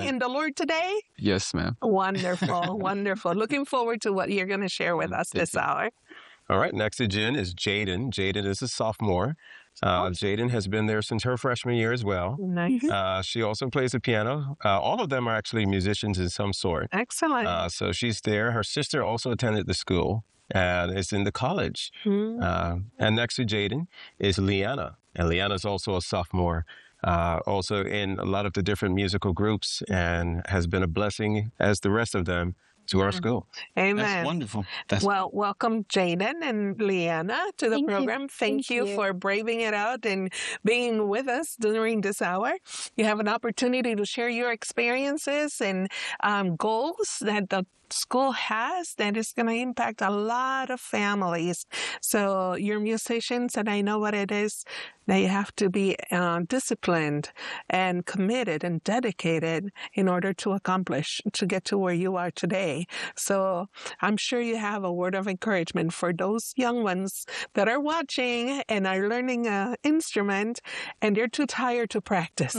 in the Lord today? Yes, ma'am. Wonderful, wonderful. Looking forward to what you're going to share with us this hour. All right, next to Jen is Jaden. Jaden is a sophomore. Jaden has been there since her freshman year as well. Nice. She also plays the piano. All of them are actually musicians in some sort. Excellent. So she's there. Her sister also attended the school and is in the college. And next to Jaden is Leanna. And Leanna's also a sophomore, also in a lot of the different musical groups, and has been a blessing, as the rest of them, to our school. Amen. That's wonderful. Well, welcome, Jaden and Leanna, to the program. Thank you for braving it out and being with us during this hour. You have an opportunity to share your experiences and goals that the school has that is going to impact a lot of families. So you're musicians, and I know what it is. Now you have to be disciplined and committed and dedicated in order to accomplish, to get to where you are today. So I'm sure you have a word of encouragement for those young ones that are watching and are learning an instrument and they're too tired to practice.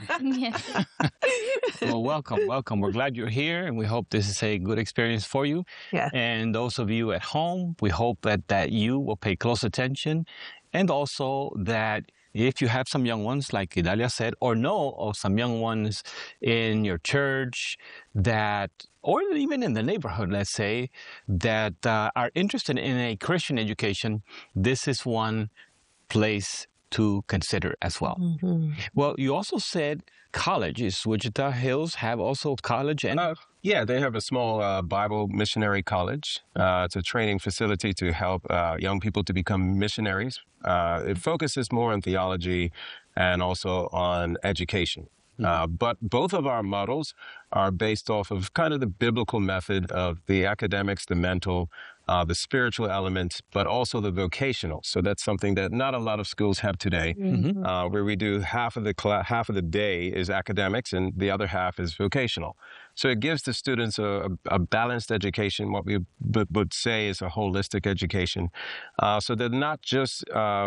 Well, welcome. We're glad you're here, and we hope this is a good experience for you. Yeah. And those of you at home, we hope that you will pay close attention, and also that if you have some young ones, like Idalia said, or know of some young ones in your church that, or even in the neighborhood, let's say, that are interested in a Christian education, this is one place to consider as well. Well, you also said colleges. Wichita Hills have also college and... Yeah, they have a small Bible missionary college. It's a training facility to help young people to become missionaries. It focuses more on theology and also on education. But both of our models are based off of kind of the biblical method of the academics, the mental, the spiritual element, but also the vocational. So that's something that not a lot of schools have today, where we do half of the day is academics and the other half is vocational. So it gives the students a balanced education, what we would say is a holistic education. So they're not just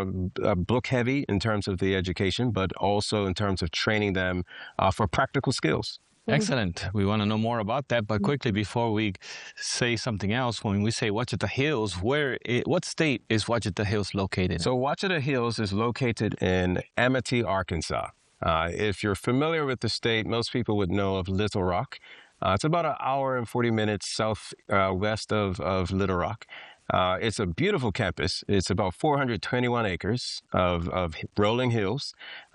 book heavy in terms of the education, but also in terms of training them for practical skills. Excellent. We want to know more about that, but quickly before we say something else, when we say Ouachita Hills, what state is Ouachita Hills located? So Ouachita Hills is located in Amity, Arkansas. If you're familiar with the state, most people would know of Little Rock. It's about an hour and 40 minutes southwest of Little Rock. It's a beautiful campus. It's about 421 acres of rolling hills.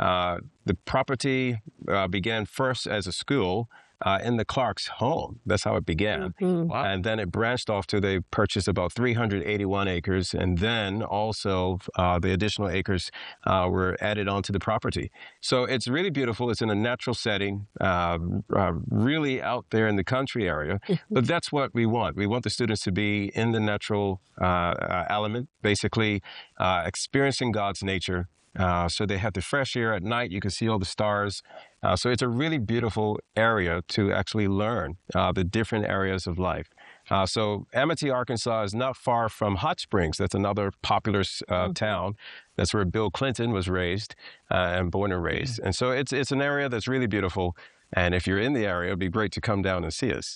The property began first as a school in the Clark's home. That's how it began. Wow. And then it branched off to they purchased about 381 acres. And then also the additional acres were added onto the property. So it's really beautiful. It's in a natural setting, really out there in the country area. But that's what we want. We want the students to be in the natural element, basically experiencing God's nature. So they have the fresh air at night. You can see all the stars. So it's a really beautiful area to actually learn the different areas of life. So Amity, Arkansas is not far from Hot Springs. That's another popular town. That's where Bill Clinton was raised and born and raised. And so it's an area that's really beautiful. And if you're in the area, it'd be great to come down and see us.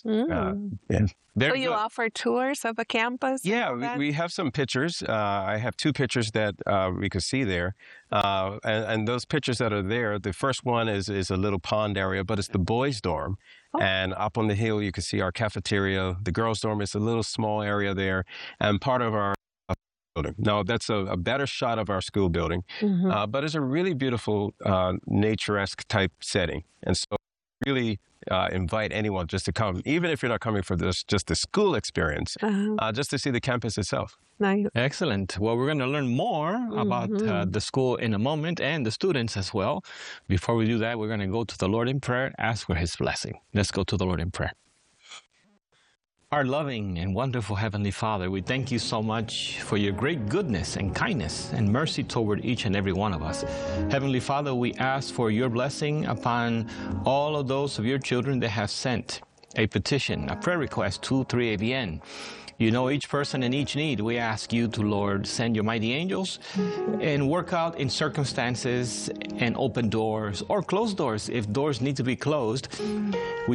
So you offer tours of the campus? Yeah, we have some pictures. I have two pictures that we could see there. And those pictures that are there, the first one is a little pond area, but it's the boys' dorm. Oh. And up on the hill, you can see our cafeteria. The girls' dorm is a little small area there. And part of our building. Now, that's a better shot of our school building. But it's a really beautiful nature-esque type setting. And so really invite anyone just to come, even if you're not coming for just the school experience, just to see the campus itself. Nice. Excellent. Well, we're going to learn more about the school in a moment and the students as well. Before we do that, we're going to go to the Lord in prayer, ask for His blessing. Let's go to the Lord in prayer. Our loving and wonderful Heavenly Father, we thank you so much for your great goodness and kindness and mercy toward each and every one of us. Heavenly Father, we ask for your blessing upon all of those of your children that have sent a petition, a prayer request to 3ABN. You know each person and each need. We ask you to, Lord, send your mighty angels and work out in circumstances and open doors or close doors if doors need to be closed.